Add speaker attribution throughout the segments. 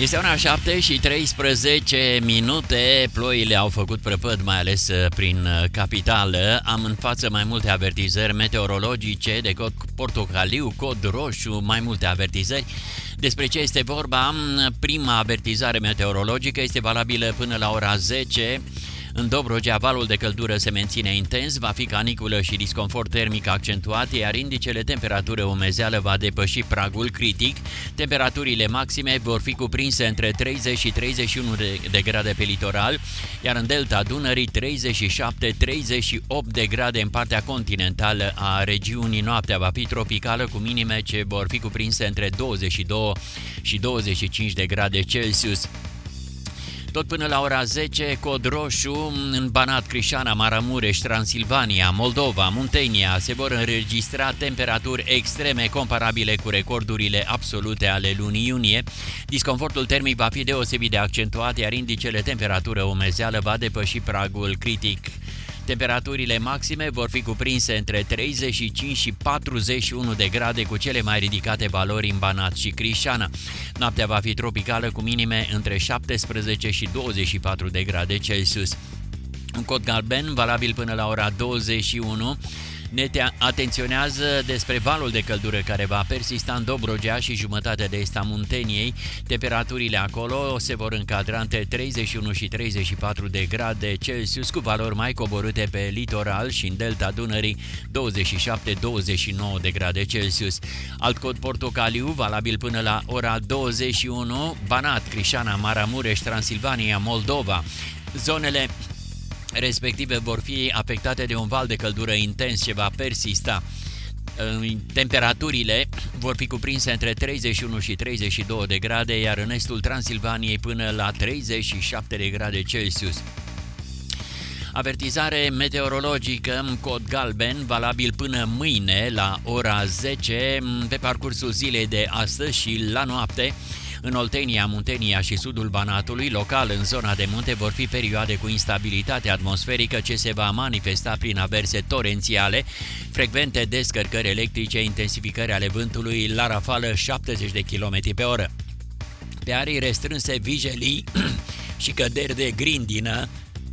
Speaker 1: Este ora 7:13. Ploile au făcut prăpăd, mai ales prin capitală. Am în față mai multe avertizări meteorologice de cod portocaliu, cod roșu, mai multe avertizări. Despre ce este vorba? Prima avertizare meteorologică este valabilă până la ora 10. În Dobrogea, valul de căldură se menține intens, va fi caniculă și disconfort termic accentuat, iar indicele temperatură umezeală va depăși pragul critic. Temperaturile maxime vor fi cuprinse între 30 și 31 de grade pe litoral, iar în delta Dunării 37-38 de grade în partea continentală a regiunii. Noaptea va fi tropicală cu minime ce vor fi cuprinse între 22 și 25 de grade Celsius. Tot până la ora 10, cod roșu în Banat, Crișana, Maramureș, Transilvania, Moldova, Muntenia se vor înregistra temperaturi extreme comparabile cu recordurile absolute ale lunii iunie. Disconfortul termic va fi deosebit de accentuat, iar indicele temperatură umezeală va depăși pragul critic. Temperaturile maxime vor fi cuprinse între 35 și 41 de grade, cu cele mai ridicate valori în Banat și Crișana. Noaptea va fi tropicală cu minime între 17 și 24 de grade Celsius. Un cod galben valabil până la ora 21 ne atenționează despre valul de căldură care va persista în Dobrogea și jumătatea de est a Munteniei. Temperaturile acolo se vor încadra între 31 și 34 de grade Celsius, cu valori mai coborâte pe litoral și în delta Dunării 27-29 de grade Celsius. Alt cod portocaliu valabil până la ora 21, Banat, Crișana, Maramureș, Transilvania, Moldova. Zonele respective vor fi afectate de un val de căldură intens ce va persista. Temperaturile vor fi cuprinse între 31 și 32 de grade, iar în estul Transilvaniei până la 37 de grade Celsius. Avertizare meteorologică în cod galben, valabil până mâine la ora 10, pe parcursul zilei de astăzi și la noapte. În Oltenia, Muntenia și sudul Banatului, local în zona de munte, vor fi perioade cu instabilitate atmosferică ce se va manifesta prin averse torențiale, frecvente descărcări electrice, intensificări ale vântului la rafală 70 de km pe oră. Pe arii restrânse, vijelii și căderi de grindină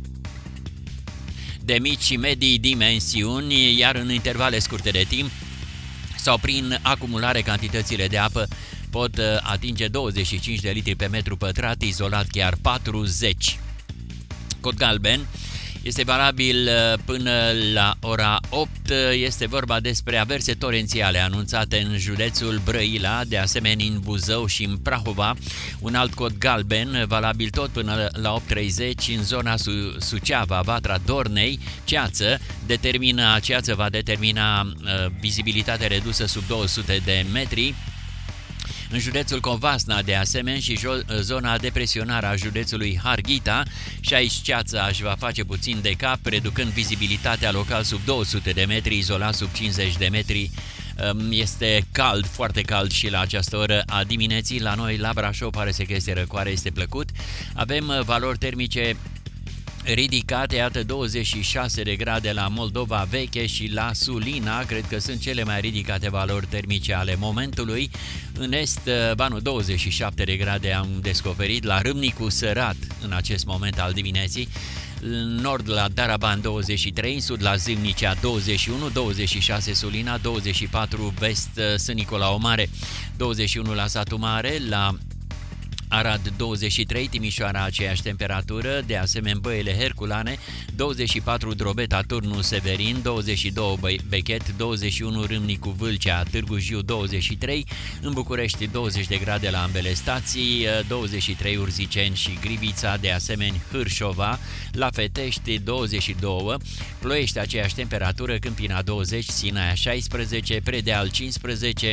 Speaker 1: de mici și medii dimensiuni, iar în intervale scurte de timp sau prin acumulare cantitățile de apă pot atinge 25 de litri pe metru pătrat, izolat chiar 40. Cod galben este valabil până la ora 8, este vorba despre averse torențiale anunțate în județul Brăila, de asemenea în Buzău și în Prahova. Un alt cod galben, valabil tot până la 8:30 în zona Suceava, Vatra, Dornei, Ceață. Ceață va determina vizibilitate redusă sub 200 de metri. În județul Covasna, de asemenea, și zona depresionară a județului Harghita, și aici Ceața își va face puțin de cap, reducând vizibilitatea local sub 200 de metri, izolat sub 50 de metri. Este cald, foarte cald și la această oră a dimineții. La noi, la Brașov, pare să că este răcoare, este plăcut. Avem valori termice ridicate, iată 26 de grade la Moldova Veche și la Sulina, cred că sunt cele mai ridicate valori termice ale momentului. În est, 27 de grade am descoperit la Râmnicu Sărat în acest moment al dimineții. În nord la Daraban 23, în sud la Zâmnicea 21, 26 Sulina, 24 vest Sân Nicolau Mare, 21 la Satu Mare, la Arad 23, Timișoara aceeași temperatură, de asemenea Băile Herculane, 24 Drobeta Turnu Severin, 22 Bechet, 21 Râmnicu Vâlcea, Târgu Jiu 23, în București 20 de grade la ambele stații, 23 Urziceni și Grivița, de asemenea Hârșova, la Fetești 22, Ploiești aceeași temperatură, Câmpina 20, Sinaia 16, Predeal 15,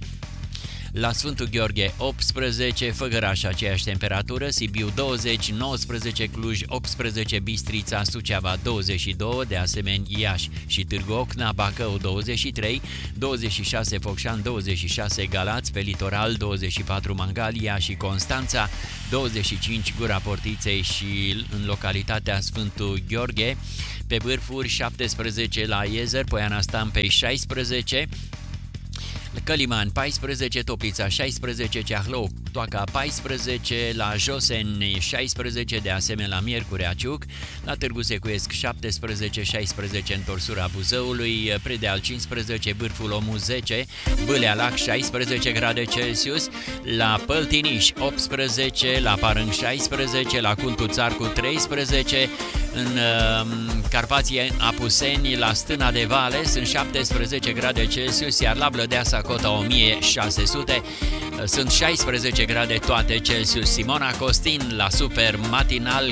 Speaker 1: la Sfântul Gheorghe 18, Făgăraș aceeași temperatură, Sibiu 20, 19 Cluj, 18 Bistrița, Suceava 22, de asemenea Iași și Târgu Ocna, Bacău 23, 26 Focșani, 26 Galați, pe litoral 24 Mangalia și Constanța, 25 Gura Portiței și în localitatea Sfântul Gheorghe, pe vârfuri 17 la Iezăr, Poiana Stampei 16, Căliman 14, Toplița 16, Ceahlău, Toaca 14, la Joseni 16, de asemenea la Miercurea Ciuc, la Târgu Secuiesc 17, 16 întorsura Buzăului, Predeal 15, Bârful Omu 10, Bâlea Lac 16 grade Celsius, la Păltiniș 18, la Parâng 16, la Cuntu Țarcu 13, în Carpații Apuseni, la Stâna de Vale sunt 17 grade Celsius, iar la Blădeasa cota 1600 sunt 16 grade toate Celsius. Simona Costin la Super Matinal